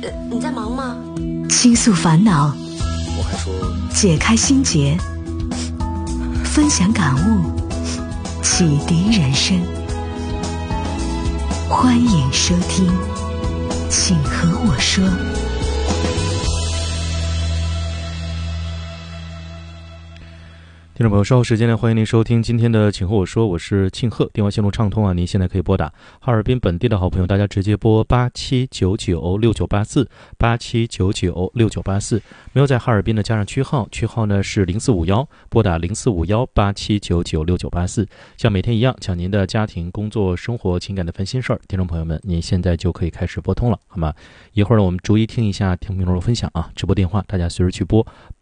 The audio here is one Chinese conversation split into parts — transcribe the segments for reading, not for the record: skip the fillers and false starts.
你在忙吗？ 倾诉烦恼， 我还说解开心结，分享感悟，启迪人生。欢迎收听，请和我说。 听众朋友，稍后时间呢，欢迎您收听今天的请和我说，我是庆贺，电话线路畅通啊，您现在可以拨打哈尔滨本地的好朋友，大家直接拨87996984，87996984，没有在哈尔滨的加上区号呢是0451，拨打045187996984，像每天一样讲您的家庭、工作、生活、情感的烦心事儿，听众朋友们，您现在就可以开始拨通了，好吗？一会儿呢，我们逐一听一下听众朋友分享啊，直播电话大家随时去拨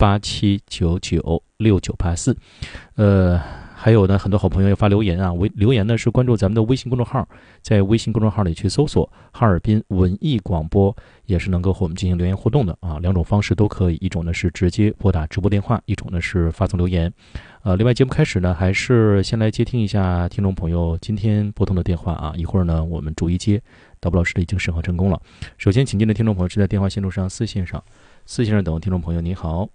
87996984。还有呢，很多好朋友要发留言啊，留言呢是关注咱们的微信公众号，在微信公众号里去搜索哈尔滨文艺广播，也是能够和我们进行留言互动的啊，两种方式都可以，一种呢是直接拨打直播电话，一种呢是发送留言。另外节目开始呢，还是先来接听一下听众朋友今天拨通的电话啊，一会儿呢我们逐一接，导播老师已经审核成功了。首先请进的听众朋友是在电话线路上4线上等听众朋友，你好。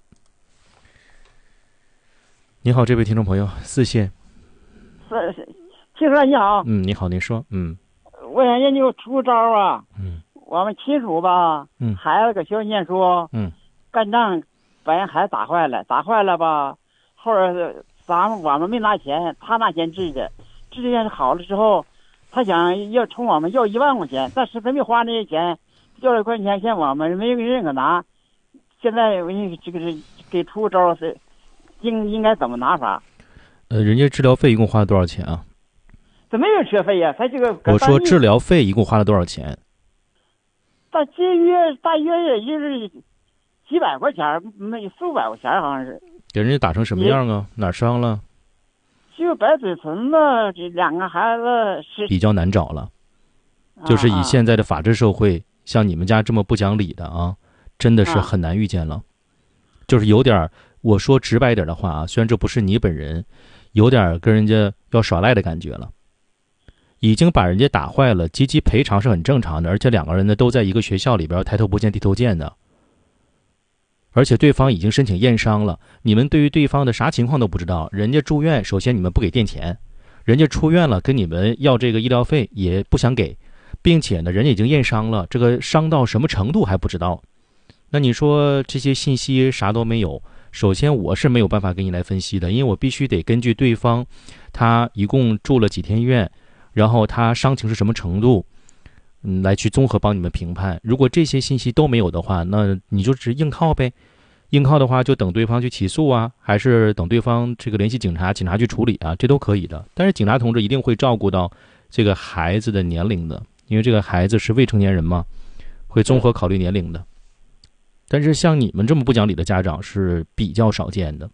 你好，这位听众朋友，4线。 庆哥你好。 你好，您说。 我想研究出招啊。我们亲属吧，孩子搁学校念书，干仗把人孩子打坏了吧，后来我们没拿钱，他拿钱治的好了之后，他想要从我们要1万块钱，但是他没花那些钱，要2块钱，现在我们没人可拿，现在这个是给出招是。应该怎么拿法？ 人家治疗费一共花了多少钱啊？ 怎么有学费呀？他这个我说治疗费一共花了多少钱？ 大约也就是几百块钱，没400-500块钱，好像是。 给人家打成什么样啊？哪伤了？ 就白嘴唇子，这2个孩子是比较难找了。就是以现在的法治社会，像你们家这么不讲理的啊，真的是很难遇见了。就是有点。我说直白一点的话啊，虽然这不是你本人，有点跟人家要耍赖的感觉了。已经把人家打坏了，积极赔偿是很正常的，而且2个人呢都在一个学校里边，抬头不见低头见的。而且对方已经申请验伤了，你们对于对方的啥情况都不知道。人家住院，首先你们不给垫钱，人家出院了跟你们要这个医疗费也不想给，并且呢人家已经验伤了，这个伤到什么程度还不知道。那你说这些信息啥都没有，首先我是没有办法给你来分析的，因为我必须得根据对方他一共住了几天院，然后他伤情是什么程度，来去综合帮你们评判。如果这些信息都没有的话，那你就只硬靠呗。硬靠的话就等对方去起诉啊，还是等对方这个联系警察去处理啊，这都可以的。但是警察同志一定会照顾到这个孩子的年龄的，因为这个孩子是未成年人嘛，会综合考虑年龄的。但是像你们这么不讲理的家长是比较少见的。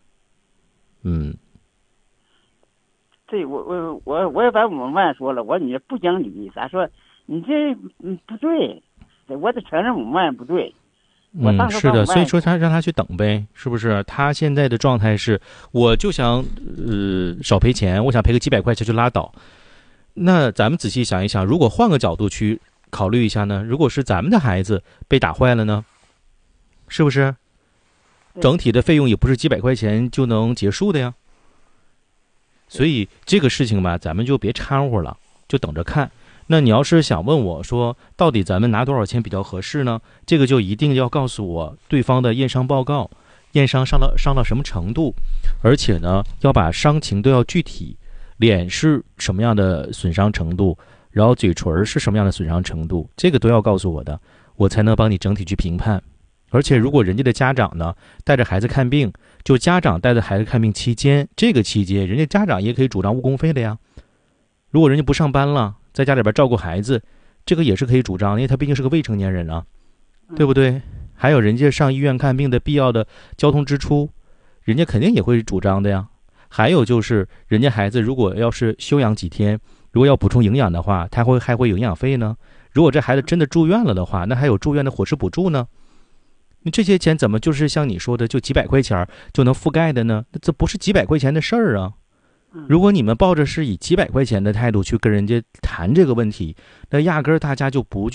对，我也把我们外说了，我说你不讲理，咋说你这不对，我得承认我们外不对。 是的，所以说让他去等呗，是不是？他现在的状态是，我就想少赔钱，我想赔个几百块钱就拉倒。那咱们仔细想一想，如果换个角度去考虑一下呢？如果是咱们的孩子被打坏了呢？是不是整体的费用也不是几百块钱就能结束的呀？所以这个事情吧，咱们就别掺和了，就等着看。那你要是想问我说到底咱们拿多少钱比较合适呢，这个就一定要告诉我对方的验伤报告，验伤伤到什么程度，而且呢要把伤情都要具体，脸是什么样的损伤程度，然后嘴唇是什么样的损伤程度，这个都要告诉我的，我才能帮你整体去评判。而且如果人家的家长呢带着孩子看病，就家长带着孩子看病期间，这个期间人家家长也可以主张误工费的呀。如果人家不上班了，在家里边照顾孩子，这个也是可以主张，因为他毕竟是个未成年人啊，对不对？还有人家上医院看病的必要的交通支出，人家肯定也会主张的呀。还有就是人家孩子如果要是休养几天，如果要补充营养的话，他还会有营养费呢。如果这孩子真的住院了的话，那还有住院的伙食补助呢。你这些钱怎么就是像你说的就几百块钱就能覆盖的呢？这不是几百块钱的事儿啊。如果你们抱着是以几百块钱的态度去跟人家谈这个问题，那压根儿大家就不